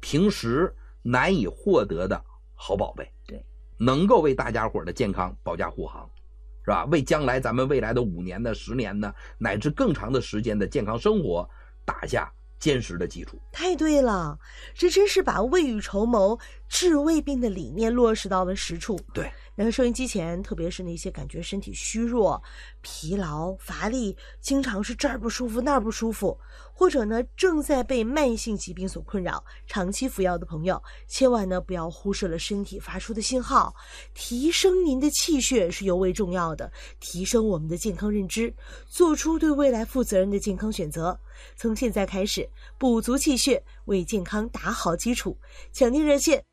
平时难以获得的好宝贝， 对， 能够为大家伙的健康保驾护航，是吧？为将来咱们未来的5年的、10年的，乃至更长的时间的健康生活打下坚实的基础。 太对了，这真是把未雨绸缪、治未病的理念落实到了实处。 对， 那收音机前，特别是那些感觉身体虚弱、疲劳、乏力，经常是这儿不舒服那儿不舒服，或者呢正在被慢性疾病所困扰、长期服药的朋友，千万呢不要忽视了身体发出的信号，提升您的气血是尤为重要的，提升我们的健康认知，做出对未来负责任的健康选择。从现在开始，补足气血，为健康打好基础。抢订热线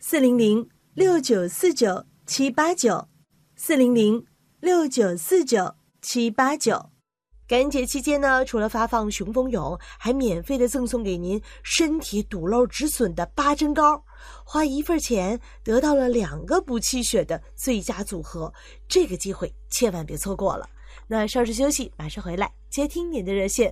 400-6949-789，400-6949-789。感恩节期间呢，除了发放雄风勇，还免费的赠送给您身体堵漏止损的8珍膏，花1份钱得到了2个补气血的最佳组合，这个机会千万别错过了。那稍事休息，马上回来接听您的热线。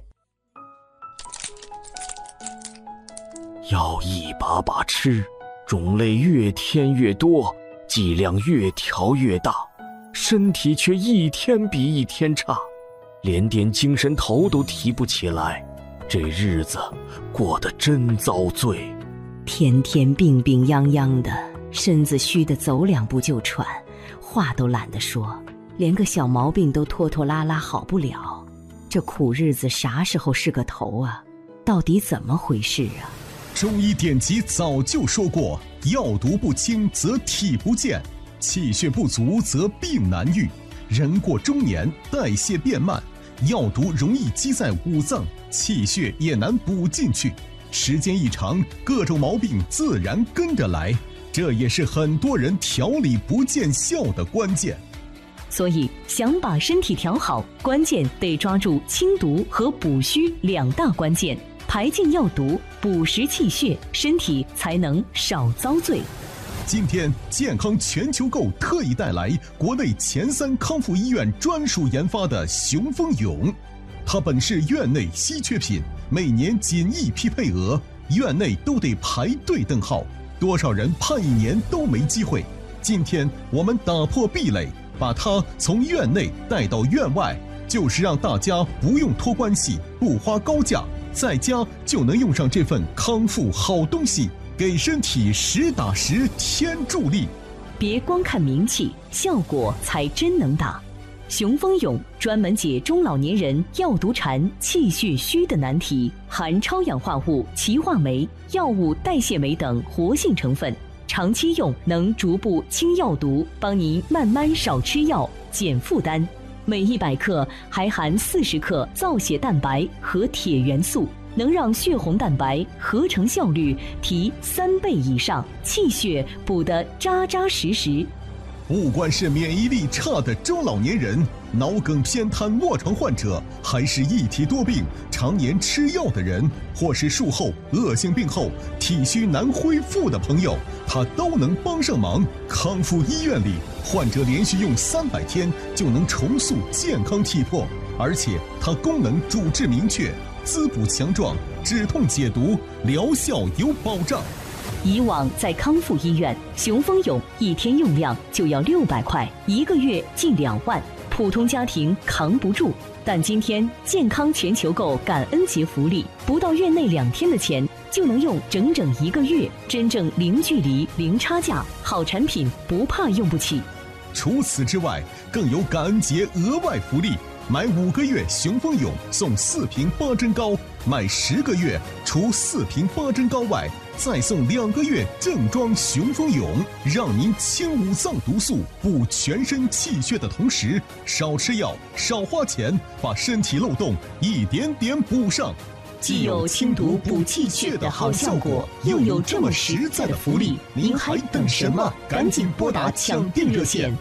要一把把吃，种类越添越多，剂量越调越大，身体却一天比一天差，连点精神头都提不起来，这日子过得真遭罪。 天天病病殃殃的，身子虚得走2步就喘，话都懒得说，连个小毛病都拖拖拉拉好不了。这苦日子啥时候是个头啊？到底怎么回事啊？ 中医典籍早就说过，药毒不清则体不健，气血不足则病难愈。人过中年，代谢变慢，药毒容易积在五脏，气血也难补进去。时间一长，各种毛病自然跟着来，这也是很多人调理不见效的关键。 所以想把身体调好，关键得抓住清毒和补虚2大关键，排尽药毒，补实气血，身体才能少遭罪。 今天健康全球购特意带来国内前3康复医院专属研发的雄风勇，它本是院内稀缺品，每年仅1批配额，院内都得排队等号，多少人盼1年都没机会。今天我们打破壁垒，把它从院内带到院外，就是让大家不用托关系，不花高价，在家就能用上这份康复好东西，给身体实打实添助力。 别光看名气，效果才真能打。雄风勇专门解中老年人药毒馋、气血虚的难题，含超氧化物、歧化酶、药物代谢酶等活性成分，长期用能逐步清药毒，帮您慢慢少吃药，减负担。每100克还含40克造血蛋白和铁元素，能让血红蛋白合成效率提3倍以上，气血补得扎扎实实。 不管是免疫力差的中老年人、脑梗偏瘫卧床患者，还是一体多病常年吃药的人，或是术后恶性病后体虚难恢复的朋友，他都能帮上忙。康复医院里，患者连续用300天就能重塑健康体魄，而且它功能主治明确，滋补强壮，止痛解毒，疗效有保障。 以往在康复医院，雄风勇1天用量就要600块，1个月近2万，普通家庭扛不住。但今天健康全球购感恩节福利，不到院内2天的钱，就能用整整1个月，真正零距离、零差价，好产品不怕用不起。 除此之外，更有感恩节额外福利，买5个月雄风勇送4瓶8珍膏，买10个月除4瓶8珍膏外，再送2个月正装雄风勇，让您清五脏毒素、补全身气血的同时，少吃药、少花钱，把身体漏洞一点点补上。 既有清毒补气血的好效果，又有这么实在的福利，您还等什么？赶紧拨打抢订热线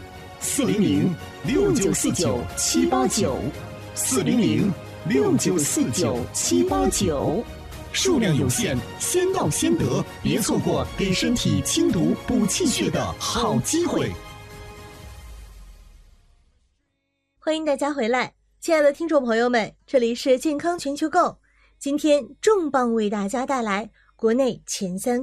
：400-69489400-6949789，数量有限，先到先得，别错过给身体清毒补气血的好机会。 欢迎大家回来，亲爱的听众朋友们，这里是健康全球购，今天重磅为大家带来国内前3